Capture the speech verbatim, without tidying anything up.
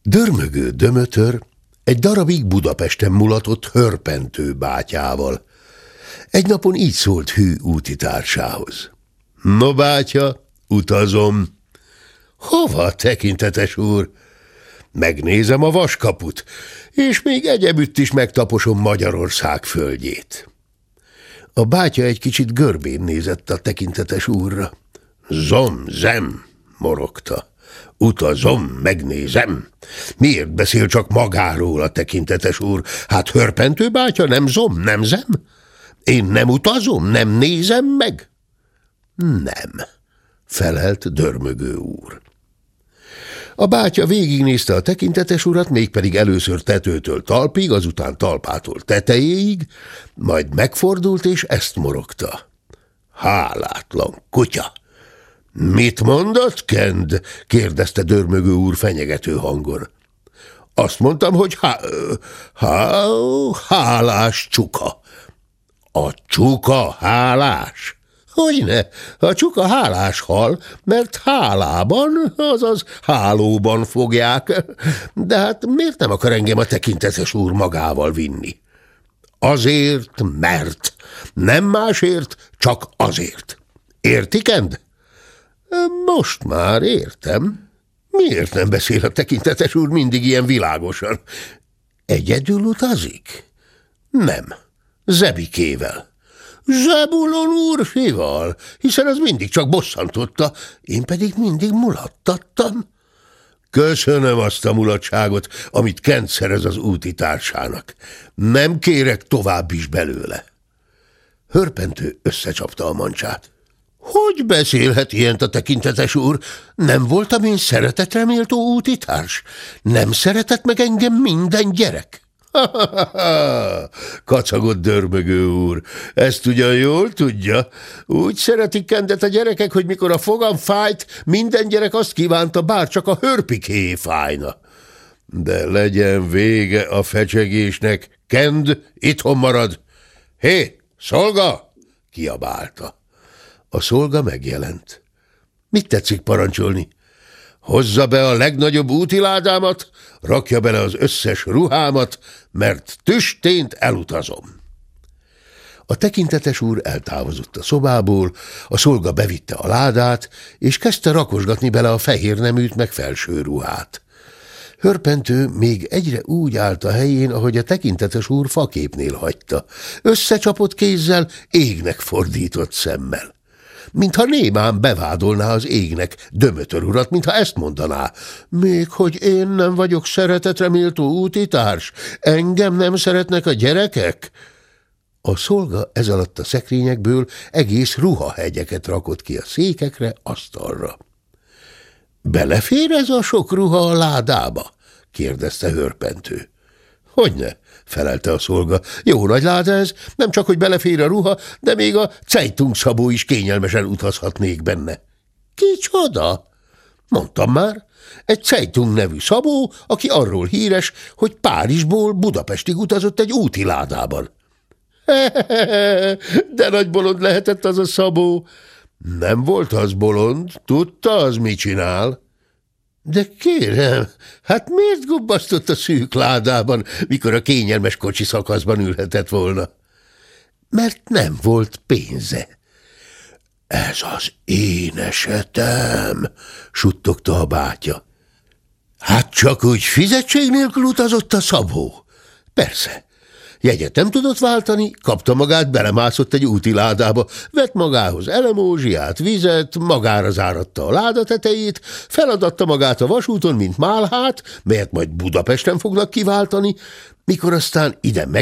Dörmögő Dömötör egy darabig Budapesten mulatott Hörpentő bátyával. Egy napon így szólt hű útitársához. No, bátya, utazom. Hova, tekintetes úr? Megnézem a Vaskaput, és még egyebütt is megtaposom Magyarország földjét. A bátya egy kicsit görbén nézett a tekintetes úrra. Zom, zem, morogta. Utazom, megnézem. Miért beszél csak magáról a tekintetes úr? Hát Hörpentő bátya nem zom, nem zem? Én nem utazom, nem nézem meg? Nem, felelt Dörmögő úr. A bátya végignézte a tekintetes urat, mégpedig először tetőtől talpig, azután talpától tetejéig, majd megfordult, és ezt morogta. Hálátlan kutya! Mit mondott, Kend? Kérdezte Dörmögő úr fenyegető hangon. Azt mondtam, hogy há... há... hálás csuka. A csuka hálás? Hogyne, a csuka hálás hal, mert hálában, azaz hálóban fogják. De hát miért nem akar engem a tekintetes úr magával vinni? Azért, mert. Nem másért, csak azért. Érti, Kend? Most már értem. Miért nem beszél a tekintetes úr mindig ilyen világosan? Egyedül utazik? Nem. Zebikével. Zebulon úrfival, hiszen az mindig csak bosszantotta, én pedig mindig mulattattam. Köszönöm azt a mulatságot, amit Kent szerez az útitársának. Nem kérek tovább is belőle. Hörpentő összecsapta a mancsát. Hogy beszélhet ilyent a tekintetes úr? Nem voltam én szeretetre méltó útitárs? Nem szeretett meg engem minden gyerek? Ha-ha-ha! Kacagott Dörmögő úr. Ezt ugyan jól tudja. Úgy szeretik Kendet a gyerekek, hogy mikor a fogam fájt, minden gyerek azt kívánta, bár csak a hörpikéjé fájna. De legyen vége a fecsegésnek. Kend, itthon marad. Hé, szolga! Kiabálta. A szolga megjelent. Mit tetszik parancsolni? Hozza be a legnagyobb útiládámat, rakja bele az összes ruhámat, mert tüstént elutazom. A tekintetes úr eltávozott a szobából, a szolga bevitte a ládát, és kezdte rakosgatni bele a fehér neműt meg felső ruhát. Hörpentő még egyre úgy állt a helyén, ahogy a tekintetes úr faképnél hagyta, összecsapott kézzel, égnek fordított szemmel. Mintha némán bevádolná az égnek Dömötör urat, mintha ezt mondaná. Még hogy én nem vagyok szeretetre méltó útitárs? Engem nem szeretnek a gyerekek? A szolga ez alatt a szekrényekből egész ruhahegyeket rakott ki a székekre, asztalra. Belefér ez a sok ruha a ládába? Kérdezte Hörpentő. Hogyne? Felelte a szolga. Jó nagy láda ez, nem csak, hogy belefér a ruha, de még a Zeitung-szabó is kényelmesen utazhatnék benne. Kicsoda? Mondtam már, egy Zeitung nevű szabó, aki arról híres, hogy Párizsból Budapestig utazott egy útiládában. De nagy bolond lehetett az a szabó. Nem volt az bolond, tudta az, mit csinál. De kérem, hát miért gubbasztott a szűk ládában, mikor a kényelmes kocsi szakaszban ülhetett volna? Mert nem volt pénze. Ez az én esetem, suttogta a bátya. Hát csak úgy fizetség nélkül utazott a szabó? Persze. Jegyet nem tudott váltani, kapta magát, belemászott egy útiládába, vett magához elemózsiát, vizet, magára záratta a láda tetejét, feladatta magát a vasúton, mint málhát, melyet majd Budapesten fognak kiváltani, mikor aztán ide meg